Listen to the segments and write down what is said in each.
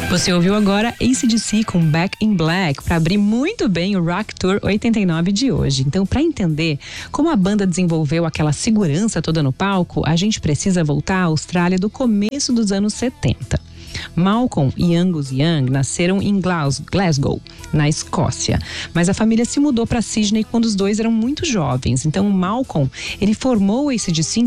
Você ouviu agora AC/DC com Back in Black para abrir muito bem o Rock Tour 89 de hoje. Então, para entender como a banda desenvolveu aquela segurança toda no palco, a gente precisa voltar à Austrália do começo dos anos 70. Malcolm e Angus Young nasceram em Glasgow, na Escócia, mas a família se mudou para Sydney quando os dois eram muito jovens. Então o Malcolm, ele formou o AC/DC em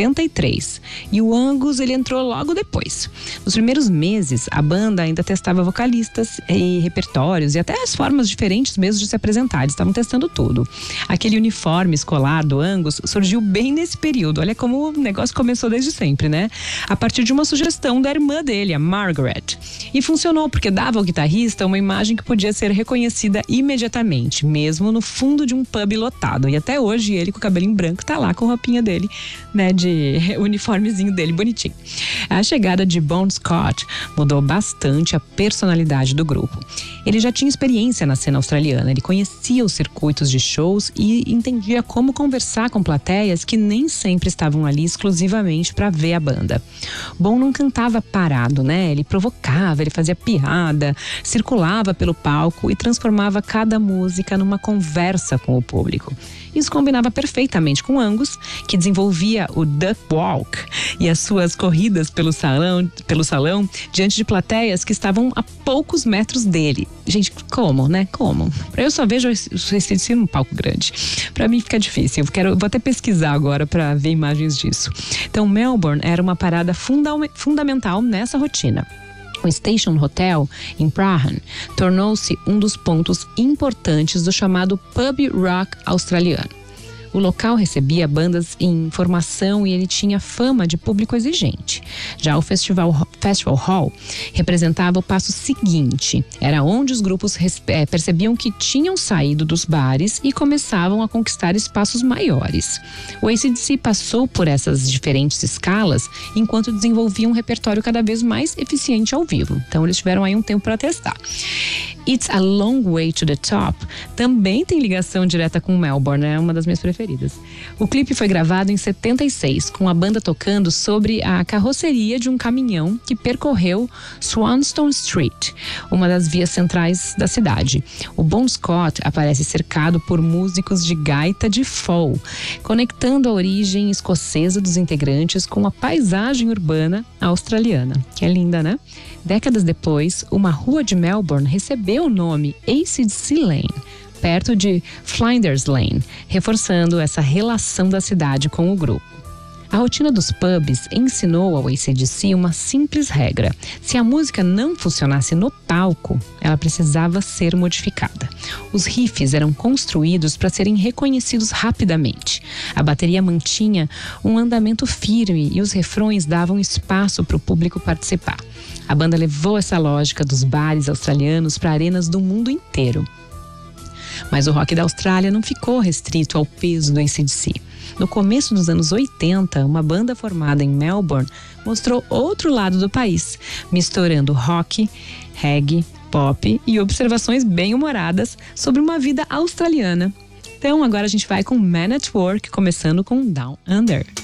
73 e o Angus, ele entrou logo depois. Nos primeiros meses, a banda ainda testava vocalistas e repertórios e até as formas diferentes mesmo de se apresentar. Eles estavam testando tudo. Aquele uniforme escolar do Angus surgiu bem nesse período. Olha como o negócio começou desde sempre, né? A partir de uma sugestão da irmã dele, a Margaret. E funcionou porque dava ao guitarrista uma imagem que podia ser reconhecida imediatamente, mesmo no fundo de um pub lotado. E até hoje ele com o cabelinho branco tá lá com a roupinha dele, né, de uniformezinho dele, bonitinho. A chegada de Bon Scott mudou bastante a personalidade do grupo. Ele já tinha experiência na cena australiana, ele conhecia os circuitos de shows e entendia como conversar com plateias que nem sempre estavam ali exclusivamente para ver a banda. Bon não cantava parado, né? Ele provocava, ele fazia piada, circulava pelo palco e transformava cada música numa conversa com o público. Isso combinava perfeitamente com Angus, que desenvolvia o Duck Walk e as suas corridas pelo salão diante de plateias que estavam a poucos metros dele. Gente, como, né? Como? Eu só vejo esse num palco grande. Pra mim fica difícil. Vou até pesquisar agora pra ver imagens disso. Então, Melbourne era uma parada fundamental nessa rotina. O Station Hotel, em Prahran, tornou-se um dos pontos importantes do chamado pub rock australiano. O local recebia bandas em formação e ele tinha fama de público exigente. Já o Festival Hall representava o passo seguinte. Era onde os grupos percebiam que tinham saído dos bares e começavam a conquistar espaços maiores. O AC/DC passou por essas diferentes escalas enquanto desenvolvia um repertório cada vez mais eficiente ao vivo. Então eles tiveram aí um tempo para testar. It's a Long Way to the Top também tem ligação direta com Melbourne, é uma das minhas preferidas. O clipe foi gravado em 76, com a banda tocando sobre a carroceria de um caminhão que percorreu Swanstone Street, uma das vias centrais da cidade. O Bon Scott aparece cercado por músicos de gaita de folk, conectando a origem escocesa dos integrantes com a paisagem urbana australiana. Que é linda, né? Décadas depois, uma rua de Melbourne recebeu o nome AC/DC Lane, perto de Flinders Lane, reforçando essa relação da cidade com o grupo. A rotina dos pubs ensinou ao AC/DC uma simples regra: se a música não funcionasse no palco, ela precisava ser modificada. Os riffs eram construídos para serem reconhecidos rapidamente. A bateria mantinha um andamento firme e os refrões davam espaço para o público participar. A banda levou essa lógica dos bares australianos para arenas do mundo inteiro. Mas o rock da Austrália não ficou restrito ao peso do AC/DC. No começo dos anos 80, uma banda formada em Melbourne mostrou outro lado do país, misturando rock, reggae, pop e observações bem-humoradas sobre uma vida australiana. Então agora a gente vai com Man at Work, começando com Down Under.